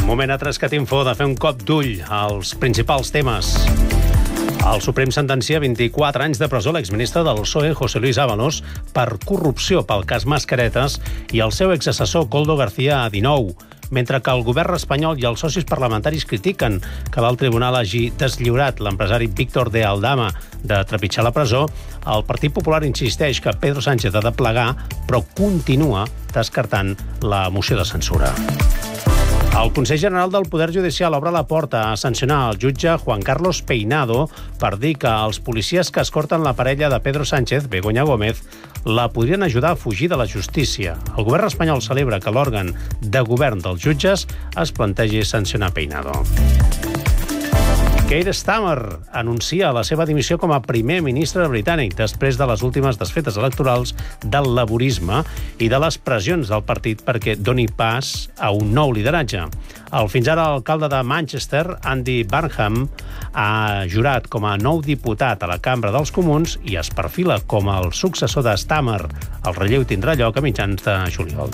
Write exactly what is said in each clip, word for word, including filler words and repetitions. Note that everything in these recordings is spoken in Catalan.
Moment a Trescat Info de fer un cop d'ull als principals temes. El Suprem sentencia vint-i-quatre anys de presó a l'exministre del P S O E, José Luis Ábalos, per corrupció pel cas Mascaretes i el seu exassessor Koldo García a dinou, mentre que el govern espanyol i els socis parlamentaris critiquen que el tribunal hagi deslliurat l'empresari Víctor de Aldama de trepitjar la presó, el Partit Popular insisteix que Pedro Sánchez ha de plegar, però continua descartant la moció de censura. El Consell General del Poder Judicial obre la porta a sancionar el jutge Juan Carlos Peinado per dir que els policies que escorten la parella de Pedro Sánchez, Begoña Gómez, la podrien ajudar a fugir de la justícia. El govern espanyol celebra que l'òrgan de govern dels jutges es plantegi sancionar Peinado. Keir Starmer anuncia la seva dimissió com a primer ministre britànic després de les últimes desfetes electorals del laborisme i de les pressions del partit perquè doni pas a un nou lideratge. El fins ara alcalde de Manchester, Andy Burnham, ha jurat com a nou diputat a la Cambra dels Comuns i es perfila com el successor de Starmer. El relleu tindrà lloc a mitjans de juliol.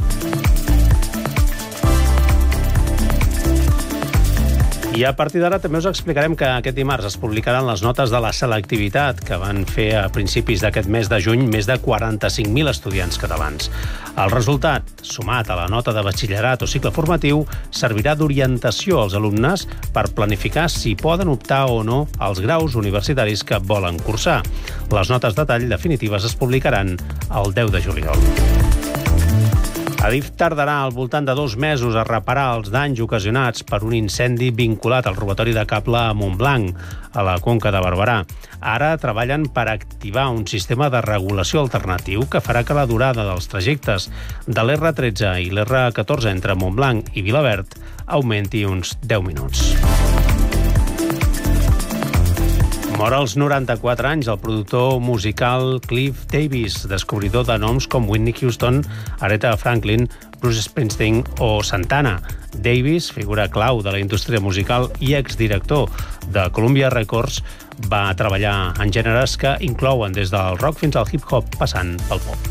I a partir d'ara també us explicarem que aquest dimarts es publicaran les notes de la selectivitat que van fer a principis d'aquest mes de juny més de quaranta-cinc mil estudiants catalans. El resultat, sumat a la nota de batxillerat o cicle formatiu, servirà d'orientació als alumnes per planificar si poden optar o no als graus universitaris que volen cursar. Les notes de tall definitives es publicaran el deu de juliol. Adif tardarà al voltant de dos mesos a reparar els danys ocasionats per un incendi vinculat al robatori de cable a Montblanc, a la Conca de Barberà. Ara treballen per activar un sistema de regulació alternatiu que farà que la durada dels trajectes de l'erre tretze i l'erre catorze entre Montblanc i Vilaverd augmenti uns deu minuts. Mor als noranta-quatre anys el productor musical Cliff Davis, descobridor de noms com Whitney Houston, Aretha Franklin, Bruce Springsteen o Santana. Davis, figura clau de la indústria musical i exdirector de Columbia Records, va treballar en gèneres que inclouen des del rock fins al hip-hop passant pel pop.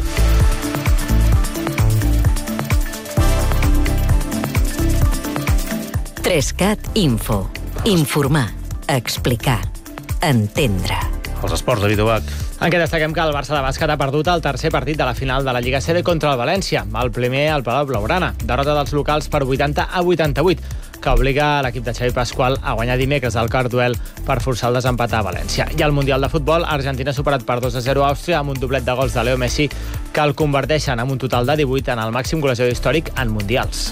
Trescat Info. Informar. Explicar. Entendre. Els esports, David Ubach. En què destaquem que el Barça de bàsquet ha perdut el tercer partit de la final de la Lliga C B contra el València, el primer al Palau Blaugrana. Derrota dels locals per vuitanta a vuitanta-vuit, que obliga l'equip de Xavi Pasqual a guanyar dimecres al quart duel per forçar el desempat a València. I al Mundial de Futbol, Argentina ha superat per dos a zero a Àustria amb un doblet de gols de Leo Messi que el converteixen amb un total de divuit en el màxim golejador històric en Mundials.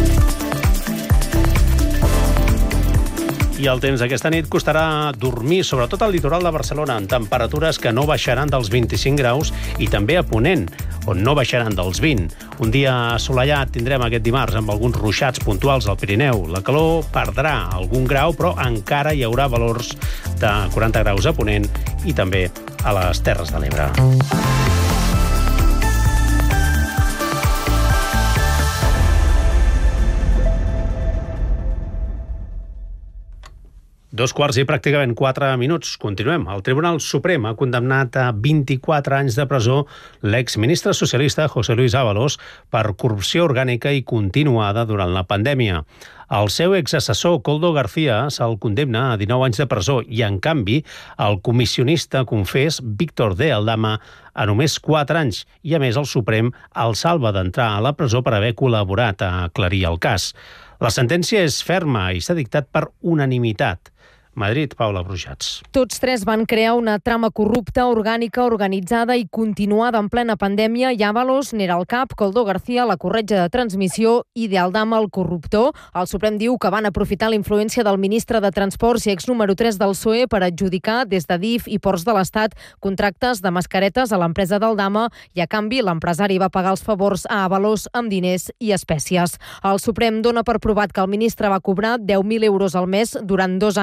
I el temps aquesta nit costarà dormir, sobretot al litoral de Barcelona, amb temperatures que no baixaran dels vint-i-cinc graus i també a Ponent, on no baixaran dels vint. Un dia assolellat tindrem aquest dimarts amb alguns ruixats puntuals al Pirineu. La calor perdrà algun grau, però encara hi haurà valors de quaranta graus a Ponent i també a les Terres de l'Ebre. Dos quarts i pràcticament quatre minuts. Continuem. El Tribunal Suprem ha condemnat a vint-i-quatre anys de presó l'exministre socialista José Luis Ábalos per corrupció orgànica i continuada durant la pandèmia. El seu exassessor, Koldo García, se'l condemna a dinou anys de presó i, en canvi, el comissionista confés Víctor de Aldama a només quatre anys i, a més, el Suprem el salva d'entrar a la presó per haver col·laborat a aclarir el cas. La sentència és ferma i s'ha dictat per unanimitat. Madrid, Paula Brujats. Tots tres van crear una trama corrupta, orgànica, organitzada i continuada en plena pandèmia i Ábalos n'era el cap, Koldo García la corretja de transmissió i de Aldama el corruptor. El Suprem diu que van aprofitar la influència del ministre de Transports i ex número tres del P S O E per adjudicar des de D I F i Ports de l'Estat contractes de mascaretes a l'empresa d'Aldama i, a canvi, l'empresari va pagar els favors a Ábalos amb diners i espècies. El Suprem dona per provat que el ministre va cobrar deu mil euros al mes durant dos anys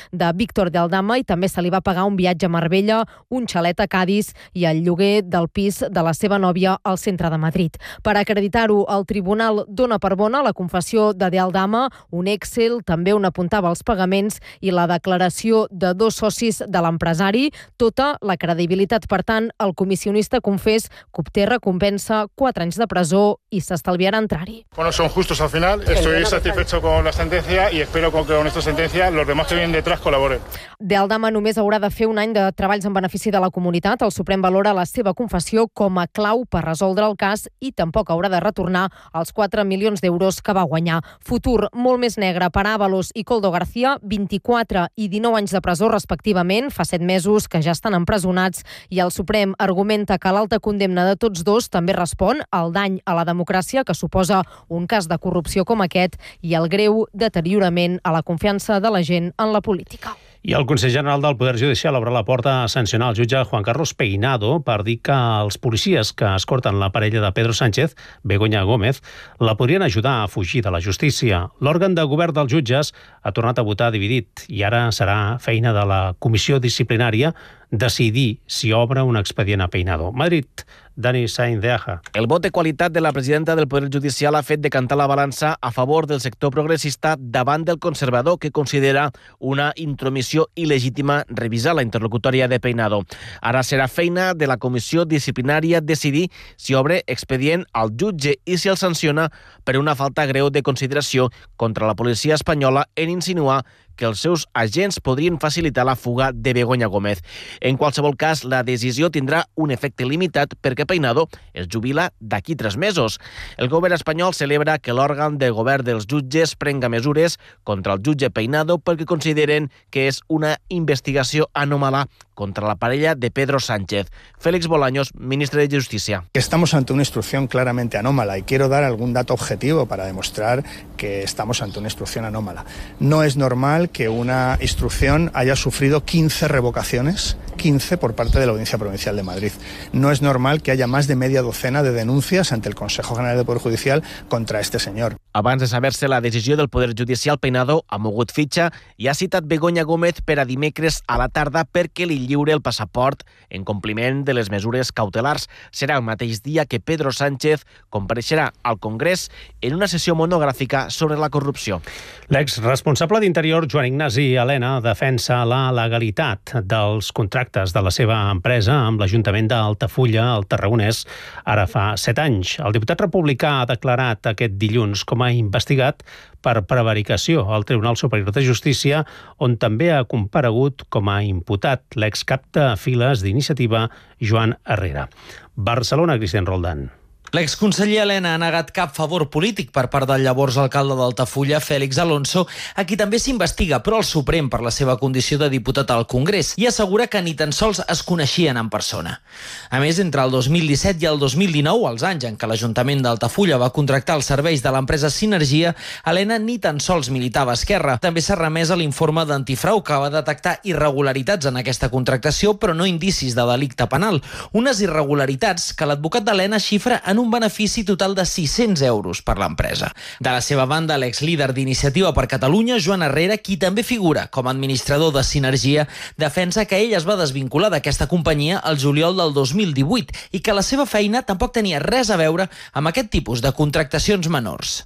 de Víctor de Aldama i també se li va pagar un viatge a Marbella, un xalet a Cádiz i el lloguer del pis de la seva nòvia al centre de Madrid. Per acreditar-ho, el tribunal dona per bona la confessió de De Aldama, un Excel també on apuntava els pagaments i la declaració de dos socis de l'empresari. Tota la credibilitat, per tant, el comissionista confés que obté recompensa, quatre anys de presó i s'estalviarà entrar-hi. Bueno, son justos al final. Estoy satisfecho con la sentencia y espero que con esta sentencia los demás que vienen detrás colaboren. De Aldama només haurà de fer un any de treballs en benefici de la comunitat. El Suprem valora la seva confessió com a clau per resoldre el cas i tampoc haurà de retornar els quatre milions d'euros que va guanyar. Futur molt més negre per Ábalos i Koldo García, vint-i-quatre i dinou anys de presó respectivament, fa set mesos que ja estan empresonats, i el Suprem argumenta que l'alta condemna de tots dos també respon al dany a la democràcia que suposa un cas de corrupció com aquest i el greu deteriorament a la confiança de la gent en la política. I el Consell General del Poder Judicial obre la porta a sancionar el jutge Juan Carlos Peinado per dir que els policies que escorten la parella de Pedro Sánchez, Begoña Gómez, la podrien ajudar a fugir de la justícia. L'òrgan de govern dels jutges ha tornat a votar dividit i ara serà feina de la comissió disciplinària decidir si obre un expedient a Peinado. Madrid, Dani Sainz de Aja. El vot de qualitat de la presidenta del Poder Judicial ha fet decantar la balança a favor del sector progressista davant del conservador, que considera una intromissió il·legítima revisar la interlocutòria de Peinado. Ara serà feina de la comissió disciplinària decidir si obre expedient al jutge i si el sanciona per una falta greu de consideració contra la policia espanyola en insinuar que els seus agents podrien facilitar la fuga de Begoña Gómez. En qualsevol cas, la decisió tindrà un efecte limitat perquè Peinado es jubila d'aquí tres mesos. El govern espanyol celebra que l'òrgan de govern dels jutges prenga mesures contra el jutge Peinado perquè consideren que és una investigació anòmala contra la parella de Pedro Sánchez. Félix Bolaños, ministre de Justicia. Estamos ante una instrucción claramente anómala y quiero dar algún dato objetivo para demostrar que estamos ante una instrucción anómala. No es normal que una instrucción haya sufrido quince revocaciones, quince por parte de la Audiencia Provincial de Madrid. No es normal que haya más de media docena de denuncias ante el Consejo General del Poder Judicial contra este señor. Abans de saber-se la decisió del Poder Judicial, Peinado ha mogut fitxa i ha citat Begoña Gómez per a dimecres a la tarda perquè li lliure el passaport en compliment de les mesures cautelars. Serà el mateix dia que Pedro Sánchez compareixerà al Congrés en una sessió monogràfica sobre la corrupció. L'exresponsable d'Interior, Joan Ignasi Elena, defensa la legalitat dels contractes de la seva empresa amb l'Ajuntament d'Altafulla, al Tarragonès, ara fa set anys. El diputat republicà ha declarat aquest dilluns com a investigat per prevaricació al Tribunal Superior de Justícia, on també ha comparegut com a imputat l'excap de files d'Iniciativa, Joan Herrera. Barcelona, Cristian Roldán. L'exconseller Elena ha negat cap favor polític per part del llavors alcalde d'Altafulla, Félix Alonso, a qui també s'investiga, però al Suprem per la seva condició de diputat al Congrés, i assegura que ni tan sols es coneixien en persona. A més, entre el dos mil disset i el dos mil dinou, els anys en què l'Ajuntament d'Altafulla va contractar els serveis de l'empresa Sinergia, Elena ni tan sols militava a Esquerra. També s'ha remès a l'informe d'antifrau que va detectar irregularitats en aquesta contractació, però no indicis de delicte penal. Unes irregularitats que l'advocat d'Elena xifra en un benefici total de sis-cents euros per l'empresa. De la seva banda, l'exlíder d'Iniciativa per Catalunya, Joan Herrera, qui també figura com a administrador de Sinergia, defensa que ell es va desvincular d'aquesta companyia al juliol del dos mil divuit i que la seva feina tampoc tenia res a veure amb aquest tipus de contractacions menors.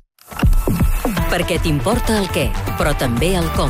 Perquè t'importa el què, però també el com.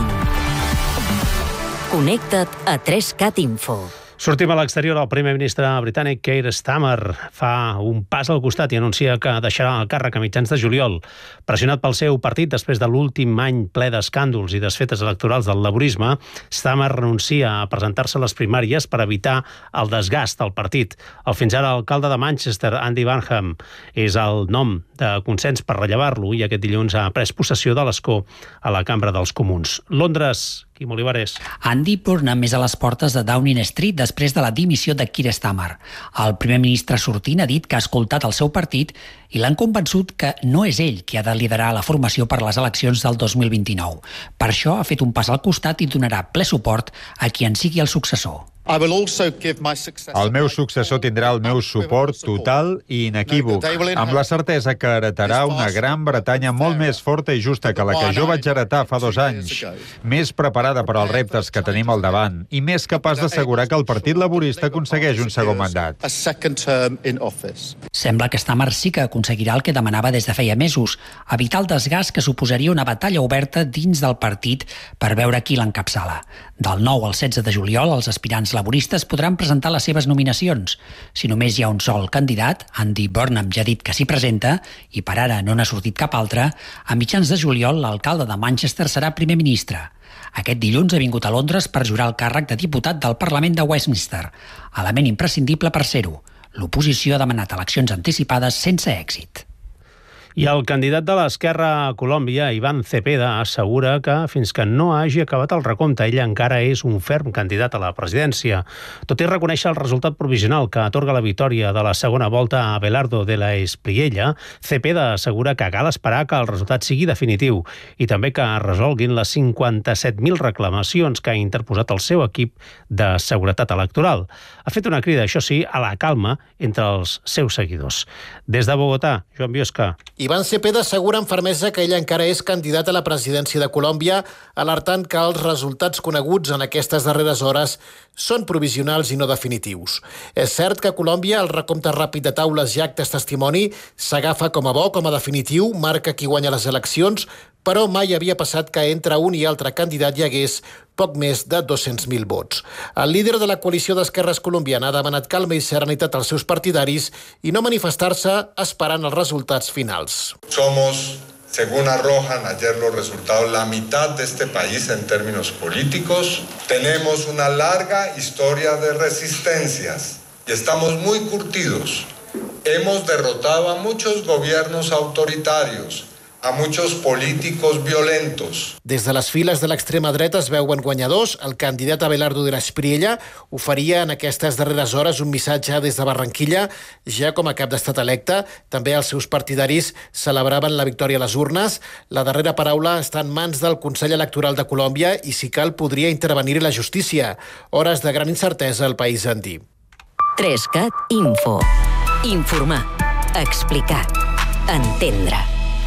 Connecta't a tres cat Info. Sortim a l'exterior. El primer ministre britànic Keir Starmer fa un pas al costat i anuncia que deixarà el càrrec a mitjans de juliol. Pressionat pel seu partit després de l'últim any ple d'escàndols i desfetes electorals del laborisme, Starmer renuncia a presentar-se a les primàries per evitar el desgast del partit. El fins ara alcalde de Manchester, Andy Burnham, és el nom de consens per rellevar-lo i aquest dilluns ha pres possessió de l'escó a la Cambra dels Comuns. Londres, Quim Olivares. Andy Burnham és a les portes de Downing Street després de la dimissió de Keir Starmer. El primer ministre sortint ha dit que ha escoltat el seu partit i l'han convençut que no és ell qui ha de liderar la formació per les eleccions del dos mil vint-i-nou. Per això ha fet un pas al costat i donarà ple suport a qui en sigui el successor. El meu successor tindrà el meu suport total i inequívoc, amb la certesa que heretarà una Gran Bretanya molt més forta i justa que la que jo vaig heretar fa dos anys, més preparada per als reptes que tenim al davant i més capaç d'assegurar que el Partit Laborista aconsegueix un segon mandat. Sembla que Starmer sí que aconseguirà el que demanava des de feia mesos, evitar el desgast que suposaria una batalla oberta dins del partit per veure qui l'encapçala. Del nou al setze de juliol, els aspirants laboristes podran presentar les seves nominacions. Si només hi ha un sol candidat, Andy Burnham ja ha dit que s'hi presenta, i per ara no n'ha sortit cap altre, a mitjans de juliol l'alcalde de Manchester serà primer ministre. Aquest dilluns ha vingut a Londres per jurar el càrrec de diputat del Parlament de Westminster, element imprescindible per ser-ho. L'oposició ha demanat eleccions anticipades sense èxit. I el candidat de l'Esquerra a Colòmbia, Iván Cepeda, assegura que fins que no hagi acabat el recompte, ell encara és un ferm candidat a la presidència. Tot i reconèixer el resultat provisional que atorga la victòria de la segona volta a Abelardo de la Espriella, Cepeda assegura que cal esperar que el resultat sigui definitiu i també que es resolguin les cinquanta-set mil reclamacions que ha interposat el seu equip de seguretat electoral. Ha fet una crida, això sí, a la calma entre els seus seguidors. Des de Bogotà, Joan Biosca. Iván Cepeda assegura amb fermesa que ell encara és candidat a la presidència de Colòmbia, alertant que els resultats coneguts en aquestes darreres hores són provisionals i no definitius. És cert que a Colòmbia el recompte ràpid de taules i actes testimoni s'agafa com a bo, com a definitiu, marca qui guanya les eleccions, però mai havia passat que entre un i altre candidat hi hagués poc més de dos-cents mil vots. El líder de la coalició d'esquerres colombiana ha demanat calma i serenitat als seus partidaris i no manifestar-se esperant els resultats finals. Somos, según arrojan ayer los resultados, la mitad de este país en términos políticos. Tenemos una larga historia de resistencias y estamos muy curtidos. Hemos derrotado a muchos gobiernos autoritarios, a muchos políticos violentos. Des de les files de l'extrema dreta es veuen guanyadors. El candidat Abelardo de la Espriella oferia en aquestes darreres hores un missatge des de Barranquilla, ja com a cap d'estat electe. També els seus partidaris celebraven la victòria a les urnes. La darrera paraula està en mans del Consell Electoral de Colòmbia i, si cal, podria intervenir la justícia. Hores de gran incertesa al país andí. Trescat Info. Informar. Explicar. Entendre.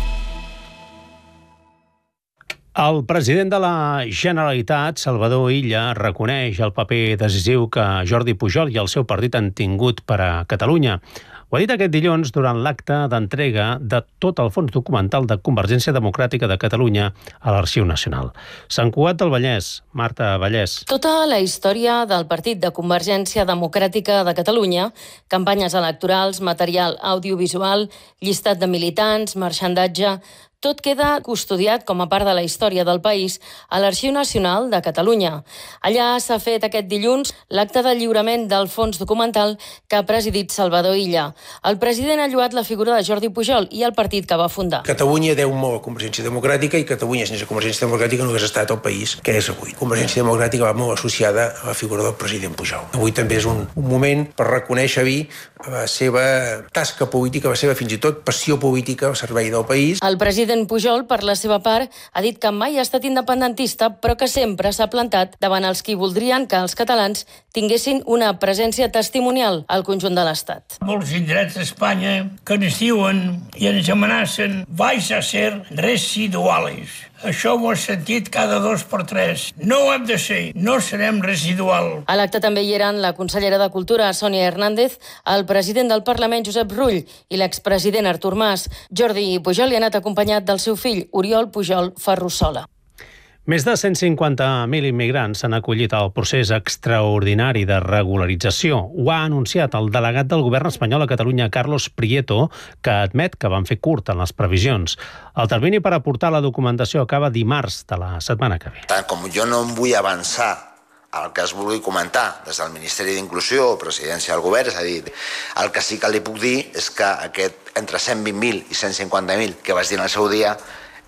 El president de la Generalitat, Salvador Illa, reconeix el paper decisiu que Jordi Pujol i el seu partit han tingut per a Catalunya. Ho ha dit aquest dilluns durant l'acte d'entrega de tot el fons documental de Convergència Democràtica de Catalunya a l'Arxiu Nacional. Sant Cugat del Vallès, Marta Vallès. Tota la història del Partit de Convergència Democràtica de Catalunya, campanyes electorals, material audiovisual, llistat de militants, marxandatge, tot queda custodiat com a part de la història del país a l'Arxiu Nacional de Catalunya. Allà s'ha fet aquest dilluns l'acte de lliurament del fons documental que ha presidit Salvador Illa. El president ha lloat la figura de Jordi Pujol i el partit que va fundar. Catalunya deu molt a Convergència Democràtica i Catalunya sense Convergència Democràtica no hagués estat el país que és avui. Convergència Democràtica va molt associada a la figura del president Pujol. Avui també és un, un moment per reconèixer-hi la seva tasca política, la seva fins i tot passió política al servei del país. El president Pujol, per la seva part, ha dit que mai ha estat independentista, però que sempre s'ha plantat davant els qui voldrien que els catalans tinguessin una presència testimonial al conjunt de l'Estat. Molts indrets d'Espanya que ens diuen i ens amenacen vais a ser residuales. Això ho has sentit cada dos per tres. No ho hem de ser, no serem residual. A l'acte també hi eren la consellera de Cultura, Sònia Hernández, el president del Parlament, Josep Rull, i l'expresident Artur Mas. Jordi Pujol hi ha anat acompanyat del seu fill, Oriol Pujol Ferrusola. Més de cent cinquanta mil immigrants s'han acollit al procés extraordinari de regularització. Ho ha anunciat el delegat del govern espanyol a Catalunya, Carlos Prieto, que admet que van fer curt en les previsions. El termini per aportar la documentació acaba dimarts de la setmana que ve. Tant com jo no em vull avançar el que es vulgui comentar des del Ministeri d'Inclusió o Presidència del Govern, és a dir, el que sí que li puc dir és que aquest entre cent vint mil i cent cinquanta mil que vaig dir en el seu dia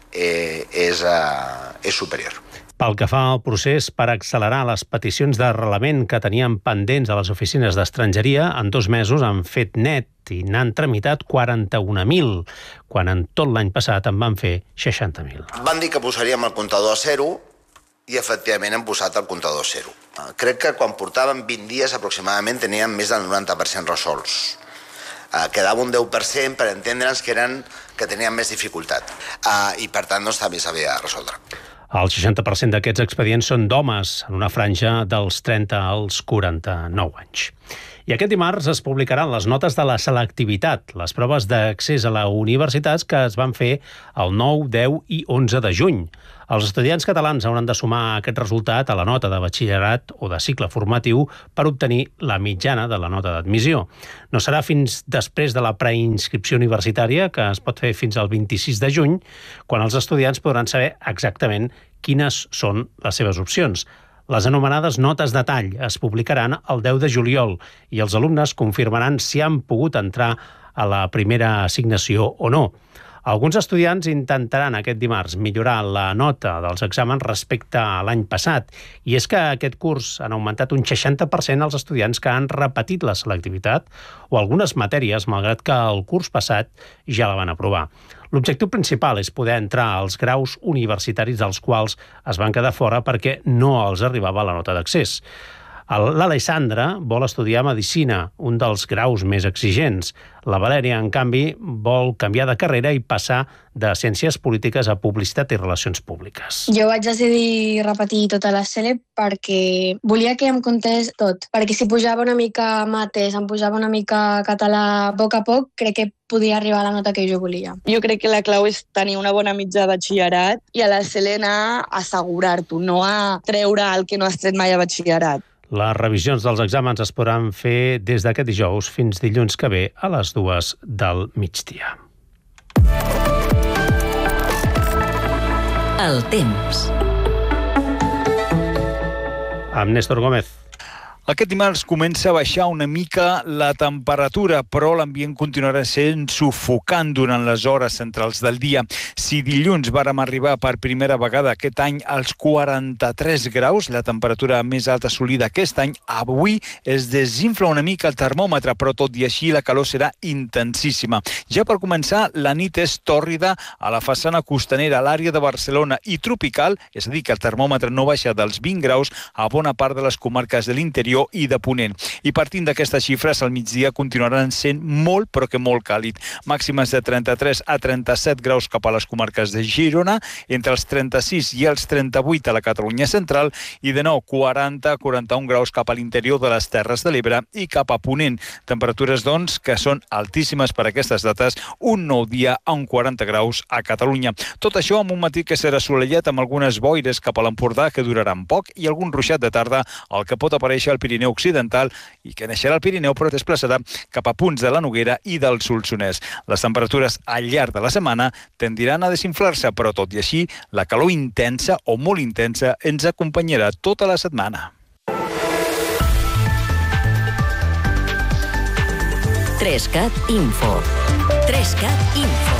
Eh, és, uh, és superior. Pel que fa al procés per accelerar les peticions d'arrelament que tenien pendents a les oficines d'estrangeria, en dos mesos han fet net i n'han tramitat quaranta-un mil, quan en tot l'any passat en van fer seixanta mil. Van dir que posaríem el comptador a zero i efectivament hem posat el comptador zero. Crec que quan portàvem vint dies aproximadament teníem més del noranta per cent resolts. Quedava un deu per cent per entendre'ns que, eren, que tenien més dificultat i per tant doncs, també s'havia de resoldre. El seixanta per cent d'aquests expedients són d'homes, en una franja dels trenta als quaranta-nou anys. I aquest dimarts es publicaran les notes de la selectivitat, les proves d'accés a la universitat que es van fer el nou, deu i onze de juny. Els estudiants catalans hauran de sumar aquest resultat a la nota de batxillerat o de cicle formatiu per obtenir la mitjana de la nota d'admissió. No serà fins després de la preinscripció universitària, que es pot fer fins al vint-i-sis de juny, quan els estudiants podran saber exactament quines són les seves opcions. Les anomenades notes de tall es publicaran el deu de juliol i els alumnes confirmaran si han pogut entrar a la primera assignació o no. Alguns estudiants intentaran aquest dimarts millorar la nota dels exàmens respecte a l'any passat, i és que aquest curs han augmentat un seixanta per cent els estudiants que han repetit la selectivitat o algunes matèries, malgrat que el curs passat ja la van aprovar. L'objectiu principal és poder entrar als graus universitaris dels quals es van quedar fora perquè no els arribava la nota d'accés. L'Alessandra vol estudiar Medicina, un dels graus més exigents. La Valèria, en canvi, vol canviar de carrera i passar de Ciències Polítiques a Publicitat i Relacions Públiques. Jo vaig decidir repetir tota la S E L E perquè volia que em contés tot. Perquè si pujava una mica mates, em pujava una mica català a poc a poc, crec que podia arribar a la nota que jo volia. Jo crec que la clau és tenir una bona mitja de batxillerat i a la S E L E anar a assegurar-t'ho, no a treure el que no has tret mai a batxillerat. Les revisions dels exàmens es podran fer des d'aquest dijous fins dilluns que ve a les dues del migdia. El temps. Amb Néstor Gómez. Aquest dimarts comença a baixar una mica la temperatura, però l'ambient continuarà sent sufocant durant les hores centrals del dia. Si dilluns vàrem arribar per primera vegada aquest any als quaranta-tres graus, la temperatura més alta assolida aquest any, avui es desinfla una mica el termòmetre, però tot i així la calor serà intensíssima. Ja per començar, la nit és tòrrida a la façana costanera, a l'àrea de Barcelona i tropical, és a dir, que el termòmetre no baixa dels vint graus a bona part de les comarques de l'interior i de Ponent. I partint d'aquestes xifres, al migdia continuaran sent molt, però que molt càlid. Màximes de trenta-tres a trenta-set graus cap a les comarques de Girona, entre els trenta-sis i els trenta-vuit a la Catalunya central i de nou quaranta a quaranta-un graus cap a l'interior de les Terres de l'Ebre i cap a Ponent. Temperatures, doncs, que són altíssimes per aquestes dates, un nou dia a un quaranta graus a Catalunya. Tot això amb un matí que serà assolellat amb algunes boires cap a l'Empordà que duraran poc i algun ruixat de tarda, el que pot aparèixer al Pirineu Occidental i que naixerà al Pirineu però desplaçarà cap a punts de la Noguera i del Solsonès. Les temperatures al llarg de la setmana tendiran a desinflar-se, però tot i així la calor intensa o molt intensa ens acompanyarà tota la setmana. Trescat Info. Trescat Info.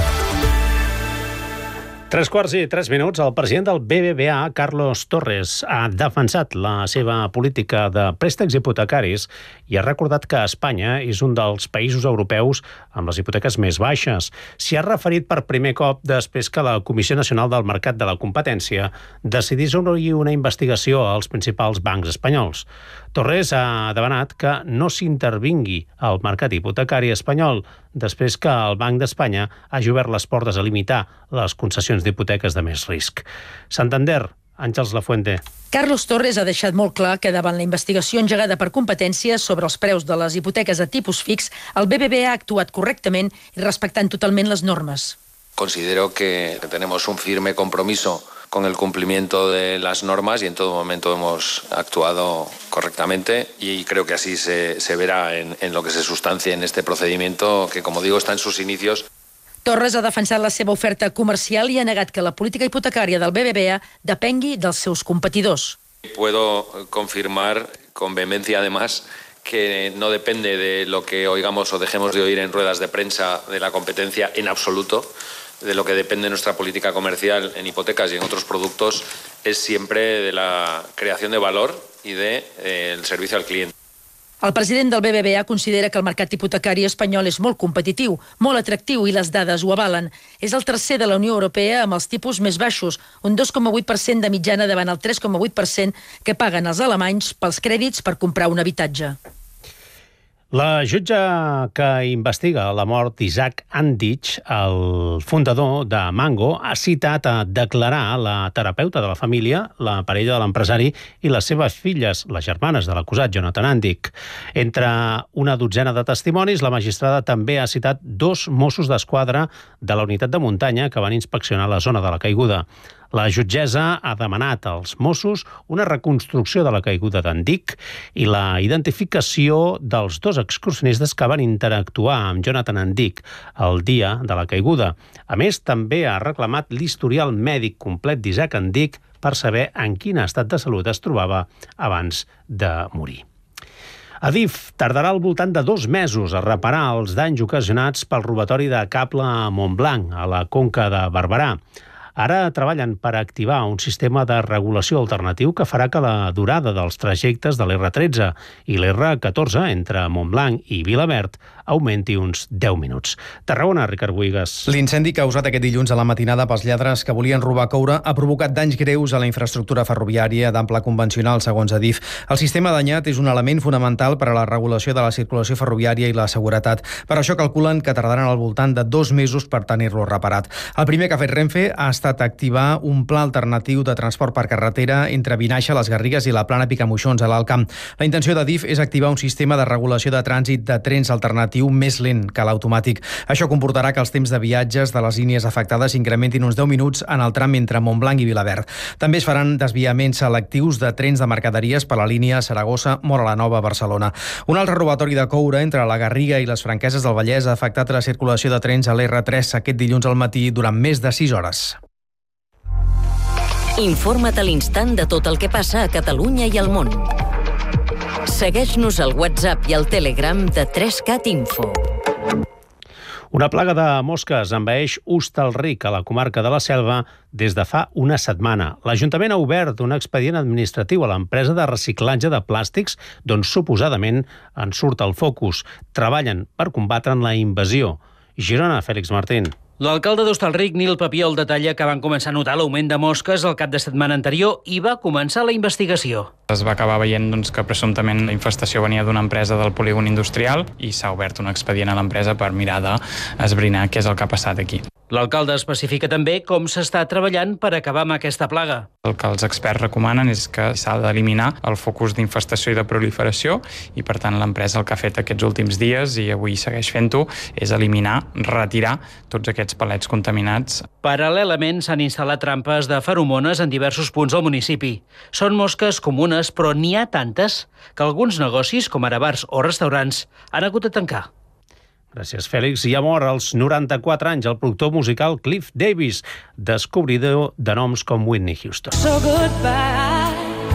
Tres quarts i tres minuts, el president del B B V A, Carlos Torres, ha defensat la seva política de préstecs hipotecaris i ha recordat que Espanya és un dels països europeus amb les hipoteques més baixes. S'hi ha referit per primer cop després que la Comissió Nacional del Mercat de la Competència decidís obrir una investigació als principals bancs espanyols. Torres ha demanat que no s'intervingui al mercat hipotecari espanyol després que el Banc d'Espanya hagi obert les portes a limitar les concessions d'hipoteques de més risc. Santander, Àngels Lafuente. Carlos Torres ha deixat molt clar que davant la investigació engegada per competència sobre els preus de les hipoteques a tipus fix, el B B V ha actuat correctament i respectant totalment les normes. Considero que tenemos un firme compromiso con el cumplimiento de las normas y en todo momento hemos actuado correctamente y creo que así se, se verá en, en lo que se sustancia en este procedimiento que, como digo, está en sus inicios. Torres ha defensat la seva oferta comercial i ha negat que la política hipotecària del B B V A depengui dels seus competidors. Puedo confirmar con vehemencia, además, que no depende de lo que oigamos o dejemos de oír en ruedas de prensa de la competencia en absoluto. De lo que depende nuestra política comercial en hipotecas y en otros productos es siempre de la creación de valor y del de, eh, servicio al cliente. El president del B B V A considera que el mercat hipotecari espanyol és molt competitiu, molt atractiu i les dades ho avalen. És el tercer de la Unió Europea amb els tipus més baixos, un dos coma vuit per cent de mitjana davant el tres coma vuit per cent que paguen els alemanys pels crèdits per comprar un habitatge. La jutge que investiga la mort d'Isaac Andich, el fundador de Mango, ha citat a declarar la terapeuta de la família, la parella de l'empresari i les seves filles, les germanes de l'acusat Jonathan Andich. Entre una dotzena de testimonis, la magistrada també ha citat dos Mossos d'Esquadra de la unitat de muntanya que van inspeccionar la zona de la caiguda. La jutgessa ha demanat als Mossos una reconstrucció de la caiguda d'Andich i la identificació dels dos excursionistes que van interactuar amb Jonathan Andich el dia de la caiguda. A més, també ha reclamat l'historial mèdic complet d'Isaac Andich per saber en quin estat de salut es trobava abans de morir. Adif tardarà al voltant de dos mesos a reparar els danys ocasionats pel robatori de cable a Montblanc, a la Conca de Barberà. Ara treballen per activar un sistema de regulació alternatiu que farà que la durada dels trajectes de l'R tretze i l'R catorze entre Montblanc i Vilaverd augmenti uns deu minuts. Tarragona, Ricard Buigas. L'incendi causat aquest dilluns a la matinada pels lladres que volien robar coure ha provocat danys greus a la infraestructura ferroviària d'ample convencional, segons Adif. El sistema danyat és un element fonamental per a la regulació de la circulació ferroviària i la seguretat. Per això calculen que tardaran al voltant de dos mesos per tenir-lo reparat. El primer que ha fet Renfe ha estat activar un pla alternatiu de transport per carretera entre Vinaixa, les Garrigues i la Plana Picamoixons, a l'Alt Camp. La intenció d'Adif és activar un sistema de regulació de trànsit de trens alternatiu més lent que l'automàtic. Això comportarà que els temps de viatges de les línies afectades incrementin uns deu minuts en el tram entre Montblanc i Vilaverd. També es faran desviaments selectius de trens de mercaderies per la línia Saragossa-Móra la Nova a Barcelona. Un altre robatori de coure entre la Garriga i les Franqueses del Vallès ha afectat la circulació de trens a l'R tres aquest dilluns al matí durant més de sis hores. Informa't a l'instant de tot el que passa a Catalunya i al món. Segueix-nos al WhatsApp i al Telegram de tres cat Info. Una plaga de mosques envaeix Hostalric, a la comarca de la Selva, des de fa una setmana. L'Ajuntament ha obert un expedient administratiu a l'empresa de reciclatge de plàstics, d'on suposadament en surt el focus. Treballen per combatre la invasió. Girona, Fèlix Martín. L'alcalde d'Hostalric, Nil Papiol, detalla que van començar a notar l'augment de mosques el cap de setmana anterior i va començar la investigació. Es va acabar veient doncs, que presumptament la infestació venia d'una empresa del polígon industrial i s'ha obert un expedient a l'empresa per mirar d'esbrinar què és el que ha passat aquí. L'alcalde especifica també com s'està treballant per acabar amb aquesta plaga. El que els experts recomanen és que s'ha d'eliminar el focus d'infestació i de proliferació i, per tant, l'empresa el que ha fet aquests últims dies i avui segueix fent-ho és eliminar, retirar tots aquests palets contaminats. Paral·lelament s'han instal·lat trampes de feromones en diversos punts del municipi. Són mosques comunes, però n'hi ha tantes que alguns negocis, com ara bars o restaurants, han hagut de tancar. Gràcies, Fèlix. I ha mort als noranta-quatre anys el productor musical Cliff Davis, descobridor de noms com Whitney Houston. So goodbye,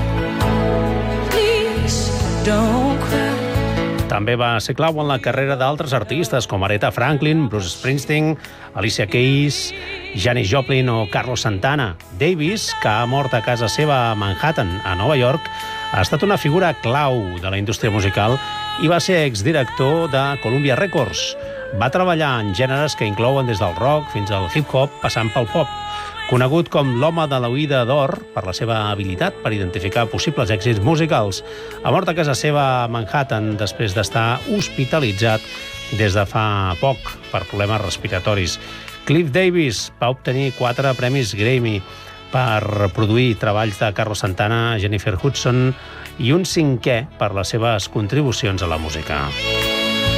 please don't cry. També va ser clau en la carrera d'altres artistes com Aretha Franklin, Bruce Springsteen, Alicia Keys, Janis Joplin o Carlos Santana. Davis, que ha mort a casa seva a Manhattan, a Nova York, ha estat una figura clau de la indústria musical i va ser exdirector de Columbia Records. Va treballar en gèneres que inclouen des del rock fins al hip-hop, passant pel pop. Conegut com l'home de l'oïda d'or per la seva habilitat per identificar possibles èxits musicals, ha mort a casa seva a Manhattan després d'estar hospitalitzat des de fa poc per problemes respiratoris. Cliff Davis va obtenir quatre premis Grammy per produir treballs de Carlos Santana, Jennifer Hudson i un cinquè per les seves contribucions a la música.